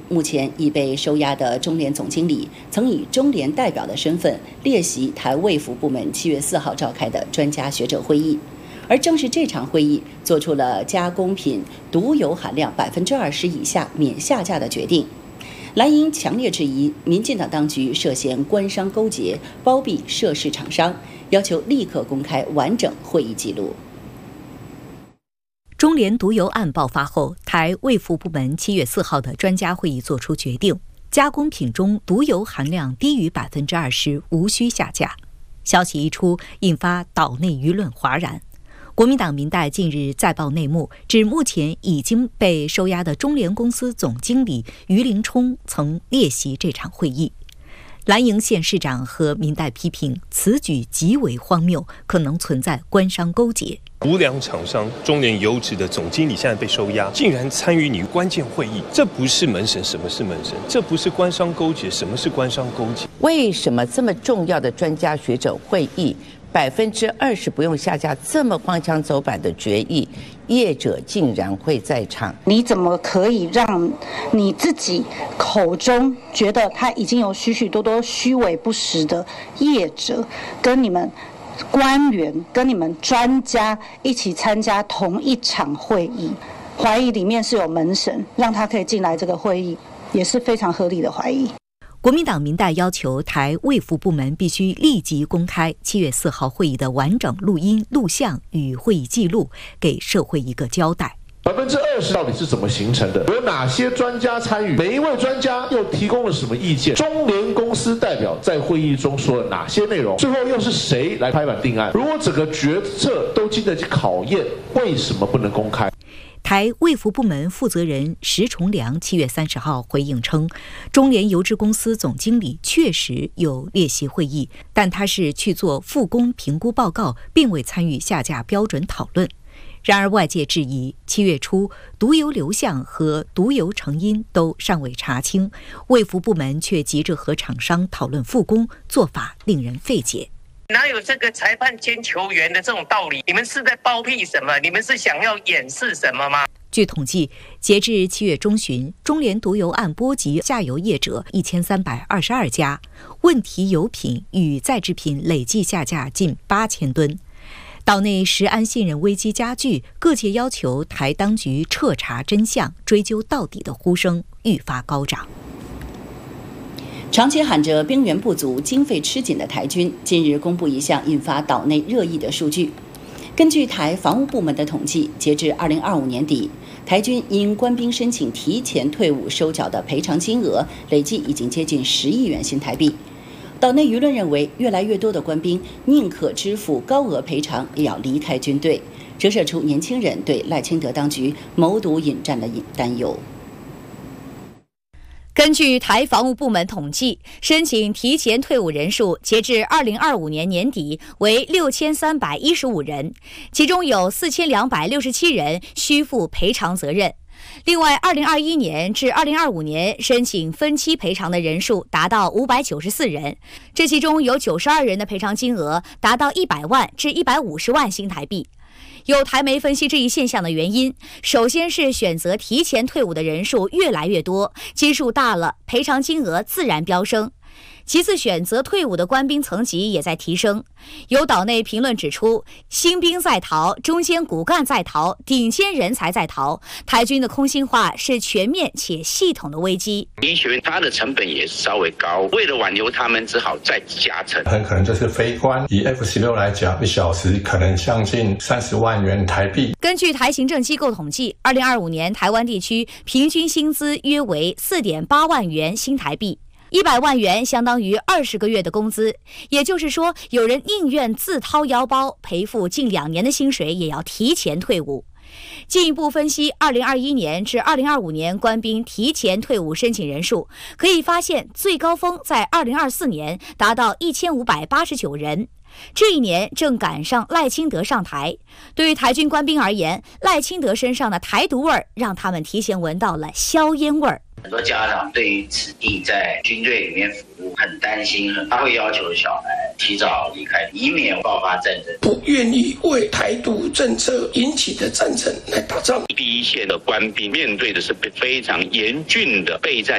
目前已被收押的中联总经理，曾以中联代表的身份列席台卫福部门7月4号召开的专家学者会议。而正是这场会议做出了加工品毒油含量20%以下免下架的决定。蓝营强烈质疑民进党当局涉嫌官商勾结、包庇涉事厂商，要求立刻公开完整会议记录。 中联毒油案爆发后，台卫福部门7月4号的专家会议作出决定，加工品中毒油含量低于20%无需下架。消息一出，引发岛内舆论哗然。国民党民代近日再爆内幕，指目前已经被收押的中联公司总经理于林冲曾列席这场会议。蓝营县市长和民代批评此举极为荒谬，可能存在官商勾结。 无良厂商中联油脂的总经理现在被收押，竟然参与你关键会议，这不是门神，什么是门神？这不是官商勾结，什么是官商勾结？ 为什么这么重要的专家学者会议，20%不用下架这么荒腔走板的决议，业者竟然会在场？ 你怎么可以让你自己口中觉得他已经有许许多多虚伪不实的业者跟你们官员跟你们专家一起参加同一场会议？怀疑里面是有门神，让他可以进来这个会议，也是非常合理的怀疑。 国民党民代要求台卫福部门必须立即公开7月4号会议的完整录音、录像与会议记录，给社会一个交代。 20%到底是怎么形成的？有哪些专家参与？每一位专家又提供了什么意见？中联公司代表在会议中说了哪些内容？最后又是谁来拍板定案？如果整个决策都经得起考验，为什么不能公开？ 台卫福部门负责人石崇良7月30号回应称，中联油脂公司总经理确实有列席会议，但他是去做复工评估报告，并未参与下架标准讨论。然而外界质疑，7月初毒油流向和毒油成因都尚未查清，卫福部门却急着和厂商讨论复工，做法令人费解。 哪有这个裁判兼球员的这种道理？你们是在包庇什么？你们是想要掩饰什么吗？ 据统计，截至7月中旬，中联毒油案波及下游业者1322家，问题油品与再制品累计下架近8000吨。岛内食安信任危机加剧，各界要求台当局彻查真相、追究到底的呼声愈发高涨。 长期喊着兵源不足、经费吃紧的台军，近日公布一项引发岛内热议的数据。根据台防务部门的统计，截至2025年底，台军因官兵申请提前退伍收缴的赔偿金额累计已经接近10亿元新台币。岛内舆论认为，越来越多的官兵宁可支付高额赔偿，也要离开军队，折射出年轻人对赖清德当局谋独引战的担忧。 根据台防务部门统计，申请提前退伍人数截至2025年年底为6315人，其中有4267人需负赔偿责任。另外，2021年至2025年申请分期赔偿的人数达到594人，这其中有92人的赔偿金额达到100万至150万新台币。有台媒分析这一现象的原因，首先是选择提前退伍的人数越来越多，基数大了，赔偿金额自然飙升。其次，选择退伍的官兵层级也在提升。有岛内评论指出，新兵在逃，中坚骨干在逃，顶尖人才在逃，台军的空心化是全面且系统的危机。 医学院它的成本也稍微高，为了挽留他们，只好再加成。 很可能就是飞官，以 F16 来讲，1小时可能将近30万元台币。 根据台行政机构统计，2025年台湾地区平均薪资约为4.8万元新台币。100万元相当于20个月的工资，也就是说，有人宁愿自掏腰包赔付近2年的薪水，也要提前退伍。进一步分析2021年至2025年官兵提前退伍申请人数，可以发现最高峰在2024年达到1589人。这一年正赶上赖清德上台，对于台军官兵而言，赖清德身上的台独味儿让他们提前闻到了硝烟味儿。 很多家长对于子弟在军队里面服务很担心，他会要求小孩提早离开，以免爆发战争， 不愿意为台独政策引起的战争来打仗。 第一线的官兵面对的是非常严峻的备战